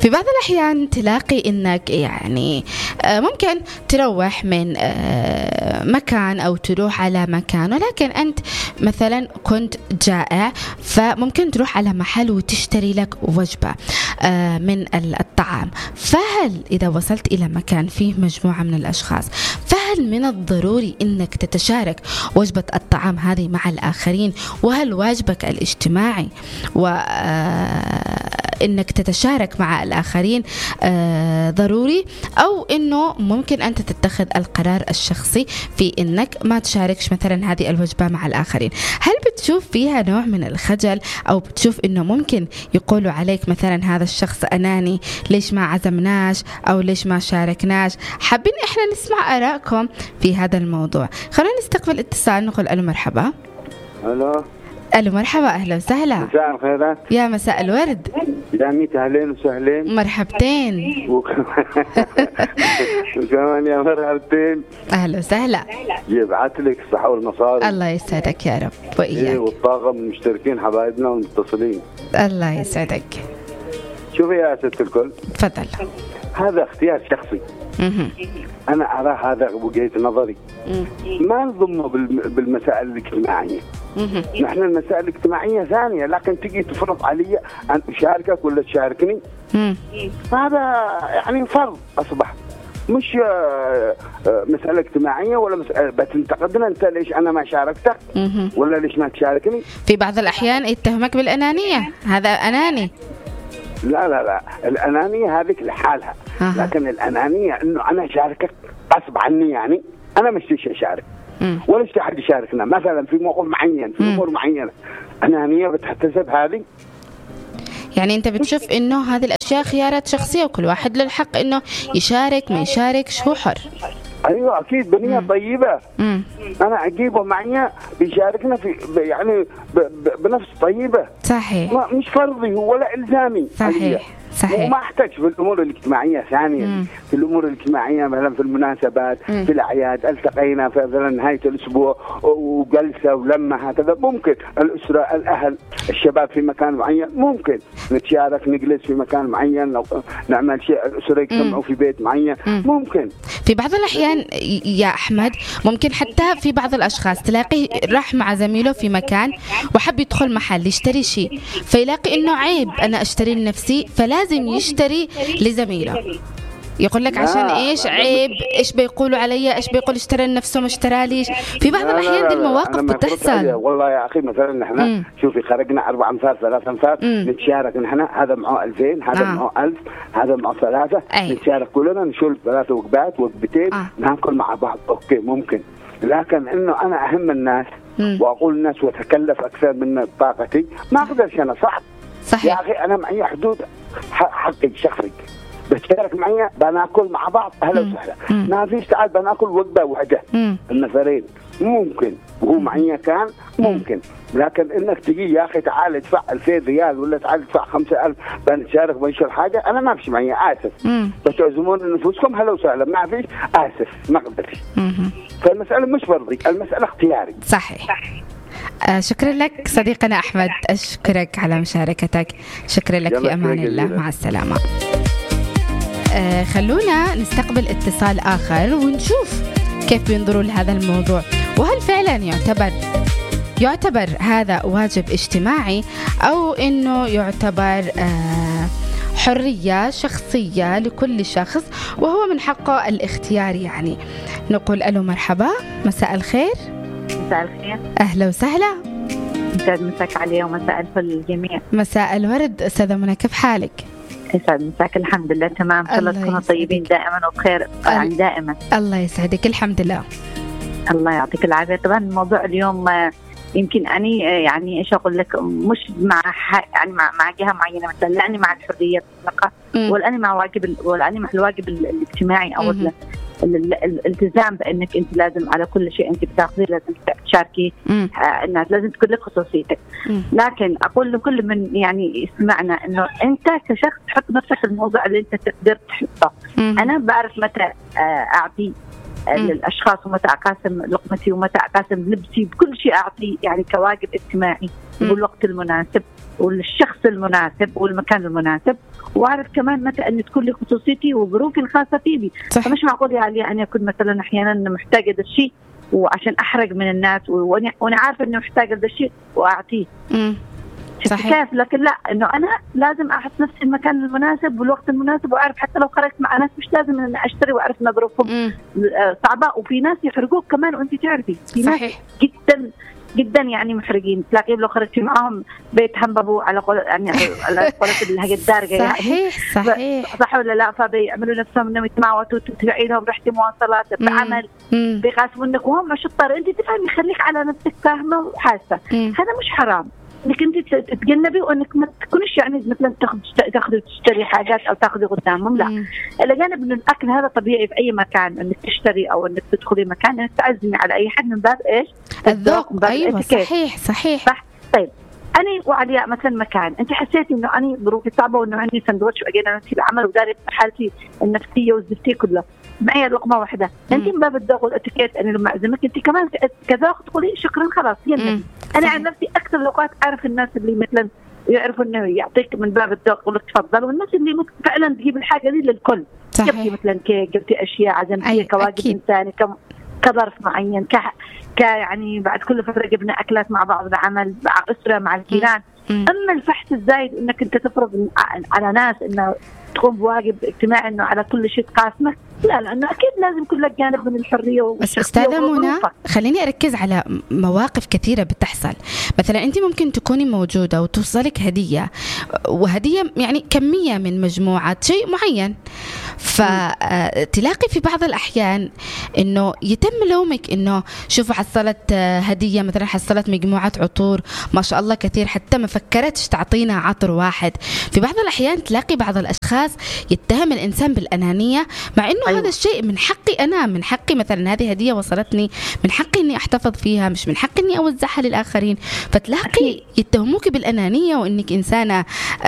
في بعض الأحيان تلاقي إنك يعني ممكن تروح من مكان أو تروح على مكان، ولكن أنت مثلا كنت جائع، فممكن تروح على محل وتشتري لك وجبة من الطعام. فهل إذا وصلت إلى مكان فيه مجموعة من الأشخاص، فهل من الضروري إنك تتشارك وجبة الطعام هذه مع الآخرين؟ وهل واجبك الاجتماعي وإنك تتشارك مع الآخرين ضروري، أو إنه ممكن أنت تتخذ القرار الشخصي في إنك ما تشاركش مثلا هذه الوجبة مع الآخرين؟ هل بتشوف فيها نوع من الخجل، أو بتشوف إنه ممكن يقولوا عليك مثلا هذا الشخص أناني، ليش ما عزمناش أو ليش ما شاركناش؟ حابين إحنا نسمع آراءكم في هذا الموضوع. خلونا نستقبل اتصال، نقول ألو مرحبا. ألو مرحبا، أهلا وسهلا. مساء الخيرات. يا مساء الورد. داميت أهلين وسهلين. مرحبتين. وكمان يا مرحبتين. أهلا وسهلا. يبعث لك الصحة والمصاري. الله يسعدك يا رب وإياك. والطاقم المشتركين حبايبنا والمتصلين. الله يسعدك. شوفي يا ست الكل. تفضل. هذا اختيار شخصي. أنا أرى هذا وجهة نظري. ما نضمه بالمسائل الاجتماعية. نحن المسائل الاجتماعية ثانية، لكن تجي تفرض علي أن أشاركك ولا تشاركني. هذا يعني فرض أصبح، مش مسألة اجتماعية ولا مسألة بتنتقدنا أنت ليش أنا ما شاركتك ولا ليش ما تشاركني. في بعض الأحيان يتهمك بالأنانية، هذا أناني. لا الأنانية هذيك لحالها، لكن الأنانية إنه أنا شاركك غصب عني، يعني أنا مش أشارك ولا أحد يشاركنا مثلا في موقف معين في أمور معينة. أنانية بتحتسب هذه؟ يعني أنت بتشوف إنه هذه الأشياء خيارات شخصية، وكل واحد له الحق إنه يشارك ما يشاركش، هو حر. أيوة أكيد، بنية طيبة. أنا أجيبه معي بيشاركنا في يعني بنفس طيبة. صحيح. مش فرضي ولا إلزامي. صحيح. وما احتاج في الامور الاجتماعيه ثانيا. في الامور الاجتماعيه مثلا في المناسبات في الاعياد التقينا في مثلا نهايه الاسبوع وجلسه ولمه هكذا، ممكن الاسره الاهل الشباب في مكان معين ممكن نتشارك نجلس في مكان معين، لو نعمل شيء الاسره يجتمعوا في بيت معين ممكن. في بعض الاحيان يا احمد ممكن حتى في بعض الاشخاص تلاقيه راح مع زميله في مكان وحب يدخل محل يشتري شيء، فيلاقي انه عيب انا اشتري لنفسي فلازم يشتري لزميله. يقول لك عشان ايش؟ عيب، ايش بيقولوا علي، ايش بيقول اشترى لنفسه ما اشترى ليش. في بعض الاحيان دي المواقف بتحصل. والله يا اخي مثلا نحن شوفي خرجنا 4 أنفار 3 أنفار نتشارك نحن، هذا معه 2000 هذا معه 1000 هذا معه 3 نتشارك كلنا نشيل 3 وجبات وجبتين ناكل مع بعض، اوكي ممكن. لكن انه انا اهم الناس واقول الناس واتكلف اكثر من طاقتي ما اقدرش انا. صح يا اخي انا معي حدود حقي شخصي، بتشارك معي بناكل مع بعض اهلا وسهلا، ما فيش تعال بناكل وجبه واحده النفرين ممكن، وهو معي كان ممكن. لكن انك تجي يا اخي تعال ادفع 2000 ريال ولا تعال ادفع 5000 بنشارك ونشرب حاجه، انا ما فيش معي اسف. بتعزمون نفوسكم هلا وسهلا، ما فيش اسف ما قدرتش. فالمساله مش فرضي، المساله اختياري. صحيح. شكرا لك صديقنا أحمد، أشكرك على مشاركتك، شكرا لك، في أمان الله، مع السلامة. خلونا نستقبل اتصال آخر ونشوف كيف بينظروا لهذا الموضوع، وهل فعلا يعتبر هذا واجب اجتماعي أو إنه يعتبر حرية شخصية لكل شخص وهو من حقه الاختيار. يعني نقول ألو مرحبا، مساء الخير. مساء الخير. أهلا وسهلا. يسعد مساك عليه ومساء الفل للجميع. مساء الورد أستاذة منى، كيف حالك؟ يسعد مساك، الحمد لله تمام، كلنا تكونوا طيبين دائما وبخير يعني دائما. الله يسعدك، الحمد لله. الله يعطيك العافية. طبعا الموضوع اليوم يمكن أني يعني إيش أقول لك، مش مع يعني مع جهة معينة مثلا، لا أنا مع الحرية المطلقة ولا أنا مع الواجب الاجتماعي أو الالتزام بأنك أنت لازم على كل شيء أنت بتاخذيه لازم تشاركي، الناس لازم تكون لك خصوصيتك. لكن أقول لكل من يعني يسمعنا إنه أنت كشخص تحط نفسك في الموضوع اللي أنت تقدر تحطه. أنا بعرف متى أعطي للأشخاص، ومتى أقاسم لقمتي ومتى أقاسم لبسي، بكل شيء أعطي يعني كواجب اجتماعي بالوقت المناسب والشخص المناسب والمكان المناسب، وأعرف كمان متى أن تكون لي خصوصيتي وظروفي الخاصة فيني. فمش معقول يعني أن أكون مثلا أحيانا محتاجة هذا الشيء وعشان أحرق من الناس وأنا عارفة أنه محتاجة هذا الشيء وأعطيه. صحيح. كيف؟ لكن لا، انه انا لازم احط نفسي المكان المناسب والوقت المناسب، واعرف حتى لو خرجت مع ناس مش لازم ان اشتري، واعرف ان ظروفهم صعبة، وفي ناس يحرقوك كمان وانت تعرفي. في ناس جدا جدا يعني محرقين، تلاقيه لو خرجتي معهم بيتهمبوا على قول يعني على قولة الدارجة. صحيح صحيح، صح ولا لا؟ فبيعملوا نفسهم انهم يتماوتوا، تدفعي لهم رحتي مواصلات بعمل، بيقاسموا انك وهم شطار، انت تفهمي، خليك على نفسك فاهمة وحاسة. هذا مش حرام انك انت تتجنبي، وانك ما تكونش يعني مثلا تاخذي تشتري حاجات او تاخذي قدامهم، لا. الى جانب انه الاكل هذا طبيعي في اي مكان، انك تشتري او انك تدخلي مكان، انك تعزمي على اي حد من باب ايش؟ الذوق. ايوه صحيح صحيح صح. طيب أنا وعلياء مثلا مكان أنت حسيتي إنه أنا ظروفي صعبة وإنه عندي سندوتش وأجينا نفسي بعمل وداري حالتي النفسية وزفتي كلها، معي لقمة واحدة، أنت من باب الذوق والأتيكيت، أنا لما أعزمك أنت كمان كذوق تقولي شكرا خلاص يلا. أنا عن نفسي أكثر الأوقات أعرف الناس اللي مثلا يعرفوا إنه يعطيك من باب الذوق يقول لك تفضل، والناس اللي فعلا تجيب الحاجة دي للكل. جبتي مثلا كيك، جبتي أشياء عزمتي كواجب إنساني كظرف معين، يعني بعد كل فترة جبنا أكلات مع بعض بعمل مع أسرة مع الجيران. أما الفحص الزايد إنك أنت تفرض على ناس إنه تقوم بواجب اجتماعي إنه على كل شيء تقاسمه، لا، لأنه أكيد لازم كل جانب من الحرية. بس أستاذة منى خليني أركز على مواقف كثيرة بتحصل. مثلا أنت ممكن تكوني موجودة وتوصلك هدية، وهدية يعني كمية من مجموعة شيء معين، فتلاقي في بعض الأحيان إنه يتم لومك إنه شوفوا حصلت هدية، مثلا حصلت مجموعة عطور ما شاء الله كثير، حتى ما فكرتش تعطينا عطر واحد. في بعض الأحيان تلاقي بعض الأشخاص يتهم الإنسان بالأنانية، مع إنه هذا الشيء من حقي أنا، من حقي مثلا هذه هدية وصلتني، من حقي إني أحتفظ فيها، مش من حقي إني أوزعها للآخرين. فتلاقي يتهموك بالأنانية، وإنك إنسانة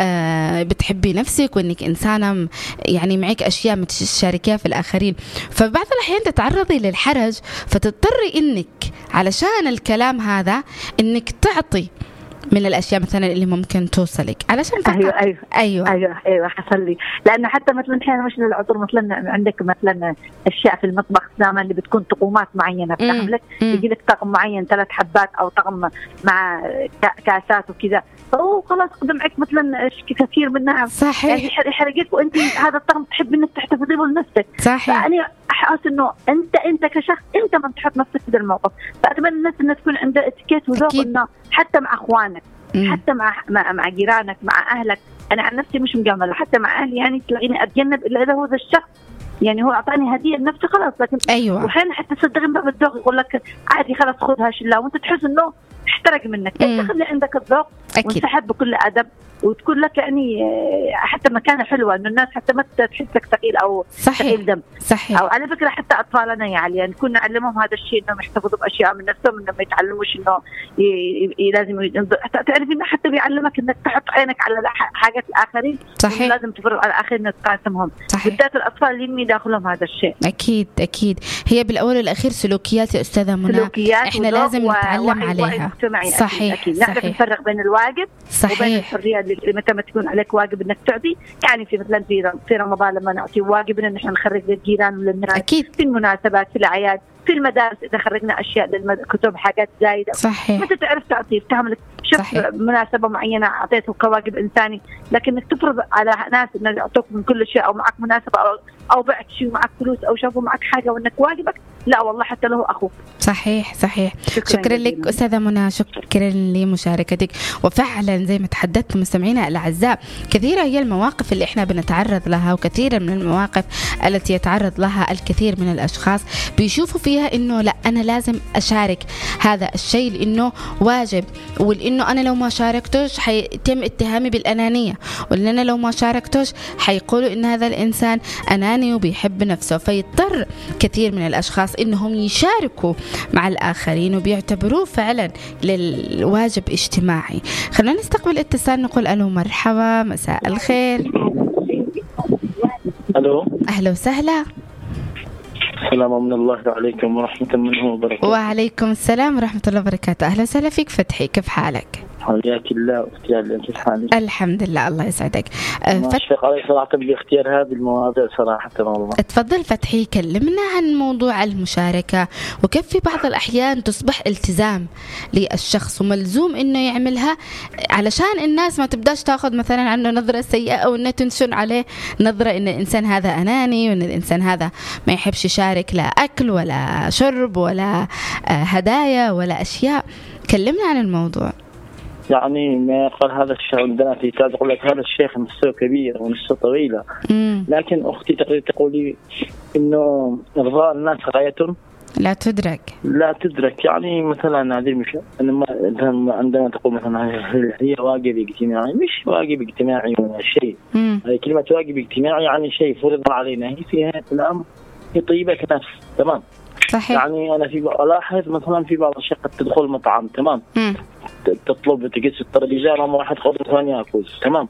بتحبي نفسك، وإنك إنسانة يعني معك أشياء متشاركيها في الآخرين. فبعض الأحيان تتعرضي للحرج، فتضطري إنك علشان الكلام هذا إنك تعطي من الأشياء مثلا اللي ممكن توصلك علشان فقط. أيوة حصل لي، لأنه حتى مثلا أحيانا مش للعطور، مثلا عندك مثلا أشياء في المطبخ دائما اللي بتكون طقومات معينة بتعملك، يجي لك طقم معين 3 حبات أو طقم مع كاسات وكذا، فهو خلاص قدم معك مثلا كثير منها. صحيح. يعني يحرقك، وأنت هذا الطقم تحب إنك تحتفظي له لنفسك. صحيح. يعني أحس إنه أنت كشخص أنت من تحط نفسك في الموقف، فأتمنى الناس إن تكون عندها اتيكيت وذوق، إنه حتى مع أخوانك، حتى مع جيرانك، مع أهلك. أنا عن نفسي مش مجاملة، حتى مع أهلي يعني تلاقيني أتجنب إلا إذا هو ذا الشخص يعني هو أعطاني هدية لنفسي خلاص. لكن أيوة. وحين حتى تصدقين باب الذوق يقول لك عادي خلاص خذها شلا، وأنت تحس إنه احترق منك. أنت خلي عندك الذوق وانسحب بكل أدب، وتكون لك يعني حتى مكانة حلوة، إنه الناس حتى ما تحسك ثقيل أو ثقيل دم. صحيح. أو على فكرة حتى أطفالنا يعني نكون نعلمهم هذا الشيء، إنهم يحتفظوا بأشياء من نفسهم، إنهم ما يتعلموش إنه لازم تعرفي إنه حتى بيعلمك إنك تحط عينك على حاجات الآخرين. صحيح. لازم تفرق على الآخرين تقاسمهم، بالذات الأطفال اللي داخلهم هذا الشيء. أكيد هي بالأول والأخير سلوكيات يا أستاذة منى، إحنا لازم نتعلم عليها. صحيح. نعرف نفرق بين الواجب وبين الحرية اللي متى ما تكون عليك واجب انك تعطي. يعني في مثلا في رمضان لما نعطي واجب ان نحن نخرج للجيران وللناس، في المناسبات، في الاعياد، في المدارس اذا خرجنا اشياء للكتب حاجات زايده. صحيح. متى تعرف تعطي تعمل شوف مناسبه معينه اعطيته كواجب انساني، لكنك تفرض على ناس انه يعطوك من كل شيء، او معك مناسبه او بعت شيء معك فلوس او شافوا معك حاجه وانك واجبك، لا والله حتى له اخوك. صحيح. شكرا لك أستاذة منى، شكرا لمشاركتك. وفعلا زي ما تحدثت مستمعينا الأعزاء، كثيرة هي المواقف اللي احنا بنتعرض لها، وكثيرا من المواقف التي يتعرض لها الكثير من الأشخاص بيشوفوا فيها إنه لا أنا لازم أشارك هذا الشيء لأنه واجب، ولأنه أنا لو ما شاركتوش حيتم اتهامي بالأنانية، ولأن أنا لو ما شاركتوش حيقولوا إن هذا الإنسان أناني وبيحب نفسه. فيضطر كثير من الأشخاص إنهم يشاركوا مع الآخرين وبيعتبروه فعلا للواجب اجتماعي. خلينا نستقبل اتصال، نقول ألو مرحبا، مساء الخير. ألو، أهلا وسهلا. السلام من الله عليكم ورحمة منه وبركاته. وعليكم السلام ورحمة الله وبركاته. أهلا وسهلا فيك فتحي، كيف حالك؟ حياك الله واختيار الامتحان. الحمد لله، الله يسعدك. أشفق علي صراحة باختيار هذه المواضيع صراحة والله. تفضل فتحي، كلمنا عن موضوع المشاركة وكيف في بعض الأحيان تصبح التزام للشخص وملزوم إنه يعملها علشان الناس ما تبداش تأخذ مثلا عنه نظرة سيئة أو إنه تنشن عليه نظرة إن الإنسان هذا أناني وإن الإنسان هذا ما يحبش يشارك لا أكل ولا شرب ولا هدايا ولا أشياء. كلمنا عن الموضوع. يعني ما يقال هذا الشيء عندنا في تاج يقول لك هذا الشيخ نصه كبير ونصه طويلة. لكن أختي تقولي إنه إرضاء الناس غاية لا تدرك. يعني مثلا هذه مش عندما تقول مثلا هي واجب اجتماعي، مش واجب اجتماعي ولا شيء. هذه كلمة واجب اجتماعي يعني شيء فرض علينا، هي فيها الأمر هي طيبة كنفس. تمام. صحيح. يعني أنا في ألاحظ مثلا في بعض الشيء قد تدخل مطعم، تمام، تطلب تجلس الترابيزة ما واحد خطوة ثانية أكل، تمام،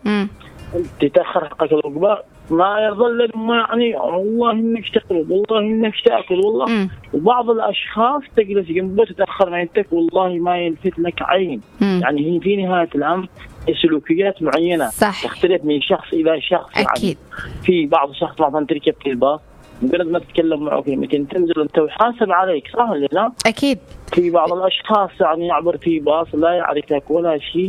تتأخر حقك الوجبة ما يظل ما يعني والله إنك تقلب والله إنك تأكل والله. وبعض الأشخاص تجلس جنبه تتأخر ما ينتك والله ما يلفت لك عين. يعني هي في نهاية الأمر سلوكيات معينة صح. تختلف من شخص إلى شخص. أكيد. يعني في بعض الشخص مثلا تركب في الباص مجرد ما تتكلم معه كلمتين تنزل أنت وحاسب عليك، صح ولا لا؟ أكيد. في بعض الأشخاص يعني يعبر في باص لا يعرفك ولا شيء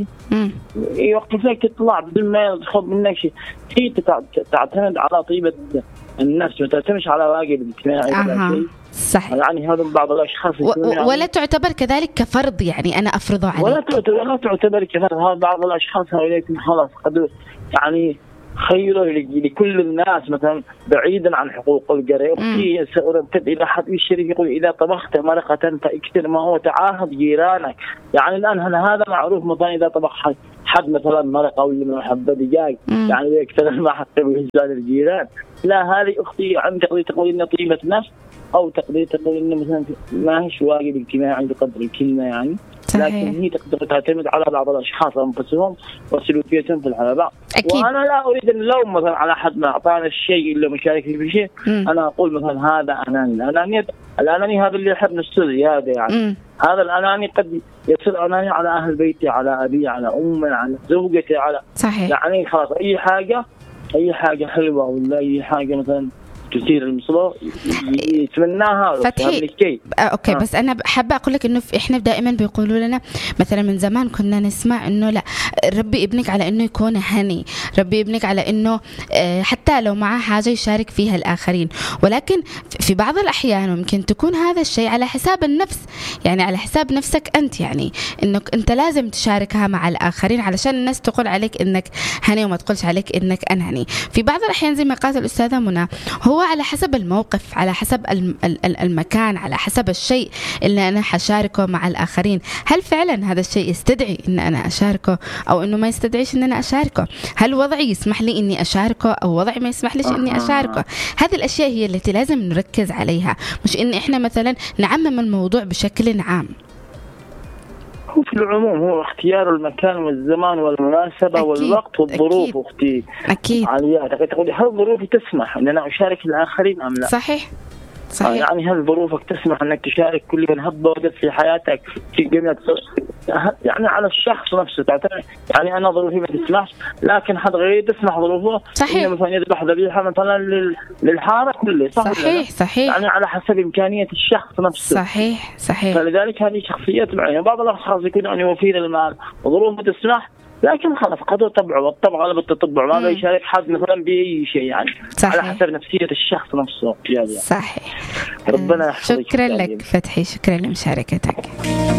يوقف لك تطلع بدون ما ياخذ منك شيء. هي تعتمد على طيبة النفس ما تعتمدش على واجب الاجتماعي. صح. يعني هذا بعض الأشخاص ولا تعتبر كذلك كفرض يعني أنا أفرضه عليك ولا تعتبر كفرض. هذا بعض الأشخاص هؤلاء خلاص قد يعني خيره لكل الناس مثلا بعيدا عن حقوق الجري. وفي سأرتب إلى حد الشريف يقول إذا طبخت مرقة فاكثر ما هو تعاهد جيرانك. يعني الآن هذا معروف مثلا إذا طبخ حد مثلا مرقة ولا حبة دجاج يعني يكثر ما حتى بهزال الجيران. لا، هذه أختي عم تقول إن طيبة نفس أو تقول إن مثلا ما هيش واجب اجتماعي بقدر الكلمة يعني. لكن هي تقدر تعتمد على بعض الأشخاص أنفسهم وسلوكياتهم في الحياة. وأنا لا أريد أن لو مثلا على حد ما أعطانا الشيء اللي مشارك في شيء أنا أقول مثلا هذا أناني. الأناني هذا اللي يحب نفسه زيادة يعني. هذا الأناني قد يصير أناني على أهل بيتي، على أبي، على أمي، على زوجتي، على صحيح. يعني خلاص أي حاجة حلوة ولا أي حاجة مثلا تثير المصلو يتمناها فتحي. اوكي بس انا حابه اقول لك انه احنا دائما بيقولوا لنا مثلا من زمان كنا نسمع انه لا ربي ابنك على انه يكون هني، ربي ابنك على انه حتى لو معه حاجه يشارك فيها الاخرين. ولكن في بعض الاحيان ممكن تكون هذا الشيء على حساب النفس، يعني على حساب نفسك انت، يعني انك انت لازم تشاركها مع الاخرين علشان الناس تقول عليك انك هني وما تقولش عليك انك انهني. في بعض الاحيان زي ما قالت الاستاذه منى هو على حسب الموقف، على حسب المكان، على حسب الشيء اللي أنا حشاركه مع الآخرين. هل فعلا هذا الشيء يستدعي إن أنا أشاركه أو إنه ما يستدعيش إن أنا أشاركه؟ هل وضعي يسمح لي إني أشاركه أو وضعي ما يسمح ليش إني أشاركه؟ هذه الأشياء هي التي لازم نركز عليها، مش إن إحنا مثلا نعمم الموضوع بشكل عام. في العموم هو اختيار المكان والزمان والمناسبة أكيد. والوقت والظروف. أكيد. أختي أكيد عليها تقول هل ظروفي تسمح أن أنا أشارك الآخرين أم لا؟ صحيح. يعني هل ظروفك تسمح أنك تشارك كل من هب ودب في حياتك في جميع يعني على الشخص نفسه تعتمد. يعني أنا ظروفي ما تسمحش لكن حد غيري تسمح ظروفه. صحيح. مثلا يذبح ذبيحة مثلا للحارة كله. صحيح. صحيح. يعني على حسب إمكانية الشخص نفسه. صحيح. فلذلك هذه شخصيات معينة. بعض الأشخاص يكون يعني وفير المال وظروفه تسمح لكن خلاص قدر طبعه والطبع غلب التطبع ما بيشارك حد مثلا بأي شيء يعني. صحيح. على حسب نفسية الشخص نفسه. صحيح. ربنا يحفظك. شكرا لك فتحي، شكرا لمشاركتك.